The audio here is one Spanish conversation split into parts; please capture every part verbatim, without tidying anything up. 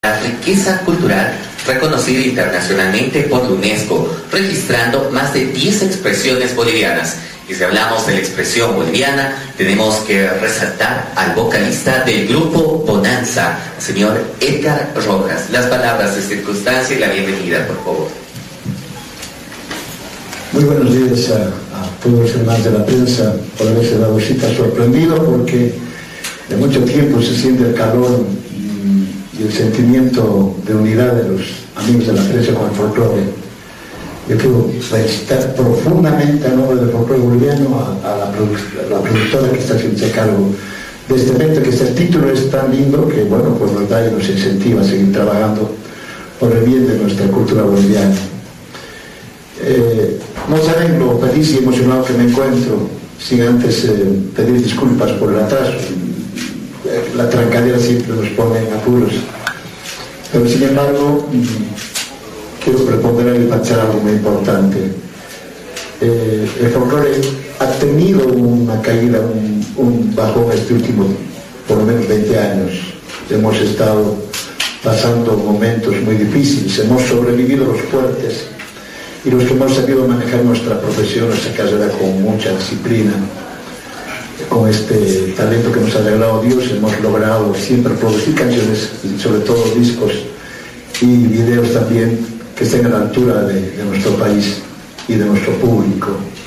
La riqueza cultural reconocida internacionalmente por la UNESCO, registrando más de diez expresiones bolivianas. Y si hablamos de la expresión boliviana, tenemos que resaltar al vocalista del grupo Bonanza, el señor Edgar Rojas. Las palabras de circunstancia y la bienvenida, por favor. Muy buenos días a, a todos los hermanos de la prensa, por haberse dado cita, sorprendido porque de mucho tiempo se siente el calor y el sentimiento de unidad de los amigos de la prensa con el folclore. Yo quiero felicitar profundamente a nombre del folclore boliviano a, a, la produ a la productora que está haciendo cargo de este evento, que este título es tan lindo que, bueno, pues nos da y nos incentiva a seguir trabajando por el bien de nuestra cultura boliviana. Eh, no saben lo feliz y emocionado que me encuentro sin antes eh, pedir disculpas por el atraso. La trancadera siempre nos pone en apuros, pero sin embargo quiero preponderar y pensar algo muy importante. Eh, el folclore ha tenido una caída, un, un bajón este último por lo menos veinte años. Hemos estado pasando momentos muy difíciles, hemos sobrevivido los fuertes y los que hemos sabido manejar nuestra profesión, nuestra carrera con mucha disciplina, con este talento que nos ha regalado Dios, hemos logrado siempre producir canciones y sobre todo discos y videos también que estén a la altura de, de nuestro país y de nuestro público.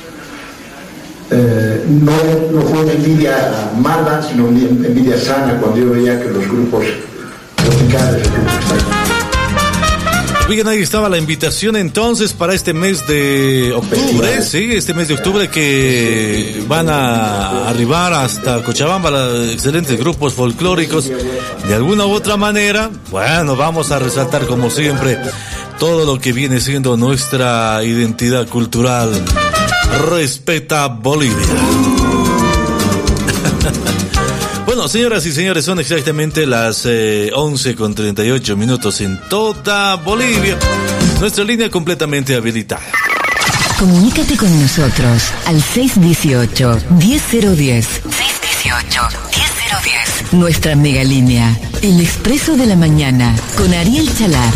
Eh, no, no fue una envidia mala, sino una envidia sana cuando yo veía que los grupos tropicales, los grupos Bien, ahí estaba la invitación entonces para este mes de octubre, sí, este mes de octubre que van a arribar hasta Cochabamba los excelentes grupos folclóricos. De alguna u otra manera, bueno, vamos a resaltar como siempre todo lo que viene siendo nuestra identidad cultural. Respeta Bolivia. Bueno, señoras y señores, son exactamente las eh, once con treinta y ocho minutos en toda Bolivia. Nuestra línea completamente habilitada. Comunícate con nosotros al seis dieciocho, diez cero diez. seis dieciocho, diez cero diez. Nuestra mega línea, El Expreso de la Mañana, con Ariel Chalar.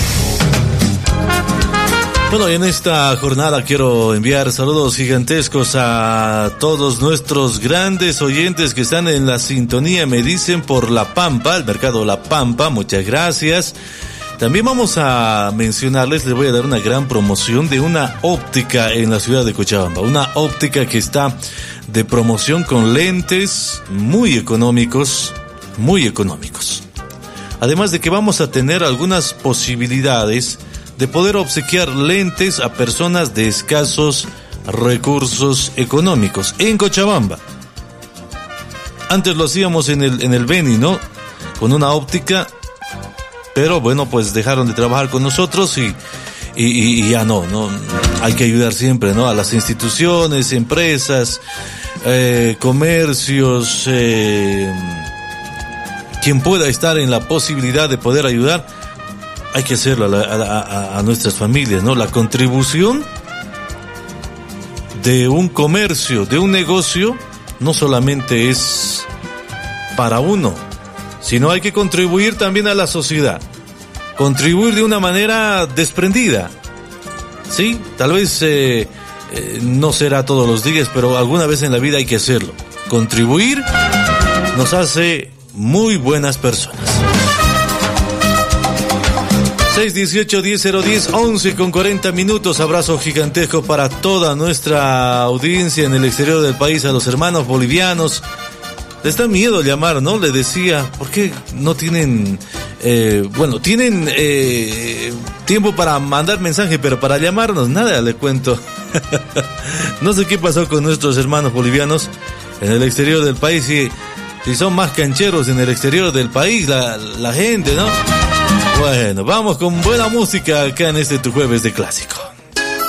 Bueno, y en esta jornada quiero enviar saludos gigantescos a todos nuestros grandes oyentes que están en la sintonía, me dicen, por La Pampa, el mercado La Pampa, muchas gracias. También vamos a mencionarles, les voy a dar una gran promoción de una óptica en la ciudad de Cochabamba, una óptica que está de promoción con lentes muy económicos, muy económicos. Además de que vamos a tener algunas posibilidades de poder obsequiar lentes a personas de escasos recursos económicos en Cochabamba. Antes lo hacíamos en el en el Beni, ¿no? Con una óptica, pero bueno, pues dejaron de trabajar con nosotros y y, y, y ya no, no hay que ayudar siempre, ¿no? A las instituciones, empresas, eh, comercios, eh, quien pueda estar en la posibilidad de poder ayudar. Hay que hacerlo a, la, a, a, a nuestras familias, ¿no? La contribución de un comercio, de un negocio, no solamente es para uno, sino hay que contribuir también a la sociedad. Contribuir de una manera desprendida, ¿sí? Tal vez eh, eh, no será todos los días, pero alguna vez en la vida hay que hacerlo. Contribuir nos hace muy buenas personas. seis dieciocho, diez cero diez, once con cuarenta minutos. Abrazo gigantesco para toda nuestra audiencia en el exterior del país, a los hermanos bolivianos. Les da miedo llamar, ¿no? Le decía, ¿por qué no tienen, eh, bueno, tienen eh, tiempo para mandar mensaje, pero para llamarnos, nada, le cuento. No sé qué pasó con nuestros hermanos bolivianos en el exterior del país, si, si son más cancheros en el exterior del país, la, la gente, ¿no? Bueno, vamos con buena música acá en este Tu Jueves de Clásicos.